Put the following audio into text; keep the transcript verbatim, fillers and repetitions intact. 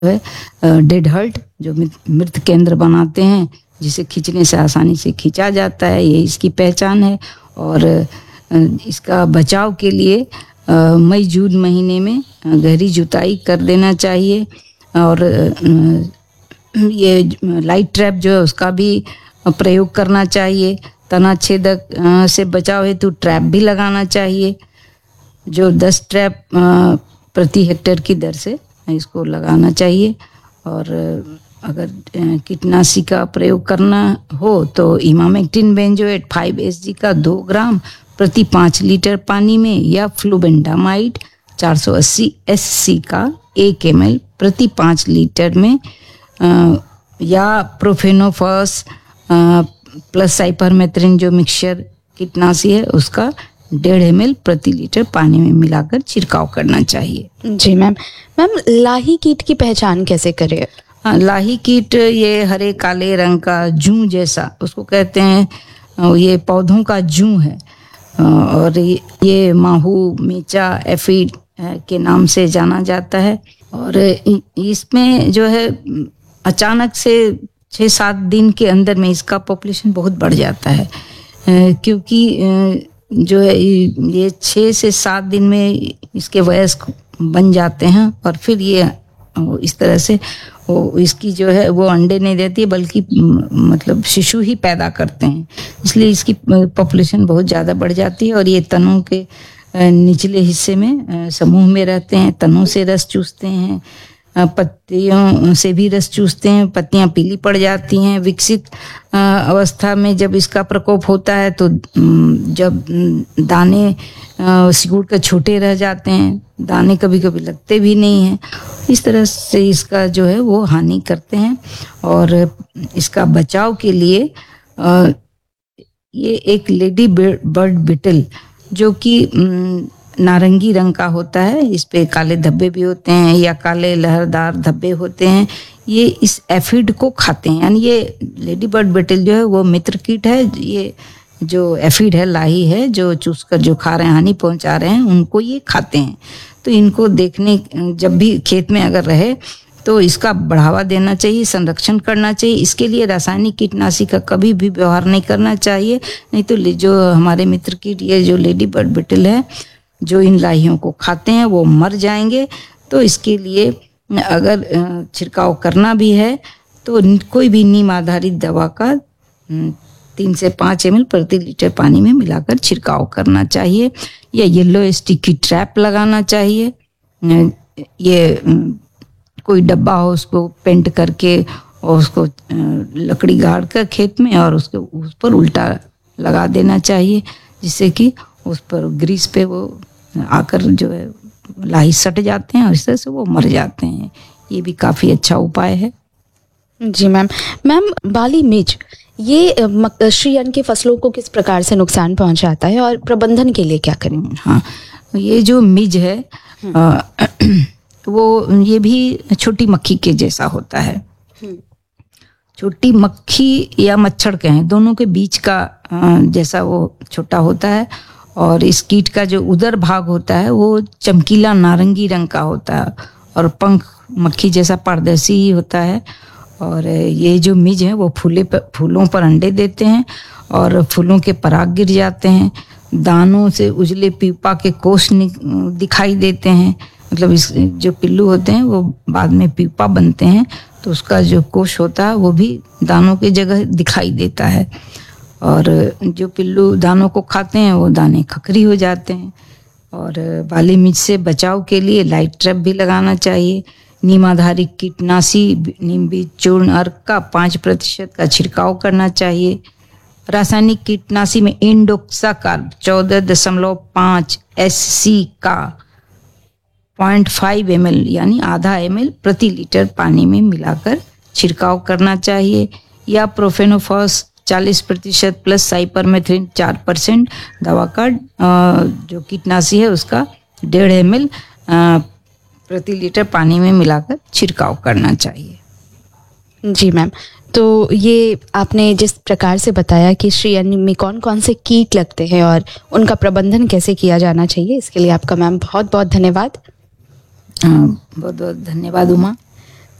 है dead hurt जो मृत केंद्र बनाते हैं, जिसे खींचने से आसानी से खींचा जाता है, ये इसकी पहचान है। और इसका बचाव के लिए मई जून महीने में गहरी जुताई कर देना चाहिए। और ये लाइट ट्रैप जो है उसका भी प्रयोग करना चाहिए। तना छेदक से बचाव हेतु ट्रैप भी लगाना चाहिए, जो दस ट्रैप प्रति हेक्टेयर की दर से इसको लगाना चाहिए। और अगर कीटनाशी का प्रयोग करना हो तो emamectin benzoate five S G का दो ग्राम प्रति पाँच लीटर पानी में, या फ्लूबेंडामाइड चार सौ अस्सी एस सी का एक एम एल प्रति पाँच लीटर में, आ, या प्रोफेनोफॉस प्लस साइपरमेथ्रिन जो मिक्सचर कीटनाशी है उसका डेढ़ एम एल प्रति लीटर पानी में मिलाकर छिड़काव करना चाहिए। जी मैम। मैम लाही कीट की पहचान कैसे करें? हाँ, लाही कीट ये हरे काले रंग का जूं जैसा उसको कहते हैं, ये पौधों का जूं है। और ये माहू मीचा एफिड के नाम से जाना जाता है। और इसमें जो है अचानक से छः सात दिन के अंदर में इसका पॉपुलेशन बहुत बढ़ जाता है, क्योंकि जो है ये छः से सात दिन में इसके वयस्क बन जाते हैं। और फिर ये इस तरह से वो इसकी जो है वो अंडे नहीं देती, बल्कि मतलब शिशु ही पैदा करते हैं, इसलिए इसकी पॉपुलेशन बहुत ज़्यादा बढ़ जाती है। और ये तनों के निचले हिस्से में समूह में रहते हैं, तनों से रस चूसते हैं, पत्तियों से भी रस चूसते हैं, पत्तियां पीली पड़ जाती हैं। विकसित अवस्था में जब इसका प्रकोप होता है तो जब दाने सिकुड़ कर छोटे रह जाते हैं, दाने कभी कभी लगते भी नहीं हैं, इस तरह से इसका जो है वो हानि करते हैं। और इसका बचाव के लिए ये एक लेडी बर्ड बिटल जो कि नारंगी रंग का होता है, इस पे काले धब्बे भी होते हैं या काले लहरदार धब्बे होते हैं, ये इस एफिड को खाते हैं। यानी ये लेडी बर्ड बिटल जो है वो मित्र कीट है। ये जो एफिड है, लाही है, जो चूस कर जो खा रहे हैं, हानि पहुंचा रहे हैं, उनको ये खाते हैं। तो इनको देखने जब भी खेत में अगर रहे तो इसका बढ़ावा देना चाहिए, संरक्षण करना चाहिए। इसके लिए रासायनिक कीटनाशी का कभी भी व्यवहार नहीं करना चाहिए, नहीं तो जो हमारे मित्र कीट ये जो लेडी बर्ड बिटल है जो इन लाहियों को खाते हैं वो मर जाएंगे। तो इसके लिए अगर छिड़काव करना भी है तो कोई भी नीम आधारित दवा का तीन से पाँच एम एल प्रति लीटर पानी में मिलाकर छिड़काव करना चाहिए, या येलो स्टिकी ट्रैप लगाना चाहिए। ये कोई डब्बा हो उसको पेंट करके और उसको लकड़ी गाड़ कर खेत में और उसके उस पर उल्टा लगा देना चाहिए, जिससे कि उस पर ग्रीस पे वो आकर जो है लाही सट जाते हैं और इस तरह से वो मर जाते हैं। ये भी काफ़ी अच्छा उपाय है। जी मैम। मैम बाली मिर्च ये श्री अन्न की फसलों को किस प्रकार से नुकसान पहुंचाता है और प्रबंधन के लिए क्या करें? हाँ, ये जो मिज है आ, वो ये भी छोटी मक्खी के जैसा होता है। छोटी मक्खी या मच्छर कहें, दोनों के बीच का जैसा वो छोटा होता है। और इस कीट का जो उदर भाग होता है वो चमकीला नारंगी रंग का होता है और पंख मक्खी जैसा पारदर्शी ही होता है। और ये जो मिज है वो फूले पर फूलों पर अंडे देते हैं और फूलों के पराग गिर जाते हैं। दानों से उजले पीपा के कोष दिखाई देते हैं, मतलब इस जो पिल्लू होते हैं वो बाद में पीपा बनते हैं, तो उसका जो कोष होता है वो भी दानों की जगह दिखाई देता है। और जो पिल्लू दानों को खाते हैं वो दाने खखरी हो जाते हैं। और बाली मिर्च से बचाव के लिए लाइट ट्रैप भी लगाना चाहिए। नीम आधारित कीटनाशी नीम बीज चूर्ण अर्क का पाँच प्रतिशत का छिड़काव करना चाहिए। रासायनिक कीटनाशी में इंडोक्साकार्ब चौदह दशमलव पाँच एस सी का पॉइंट फाइव एम एल यानी आधा एम एल प्रति लीटर पानी में मिलाकर छिड़काव करना चाहिए, या प्रोफेनोफॉस चालीस प्रतिशत प्लस साइपरमेथ्रिन चार परसेंट दवा का जो कीटनाशी है उसका डेढ़ एम एल प्रति लीटर पानी में मिलाकर छिड़काव करना चाहिए। जी मैम। तो ये आपने जिस प्रकार से बताया कि श्री अन्न में कौन कौन से कीट लगते हैं और उनका प्रबंधन कैसे किया जाना चाहिए, इसके लिए आपका मैम बहुत बहुत धन्यवाद। बहुत बहुत धन्यवाद उमा।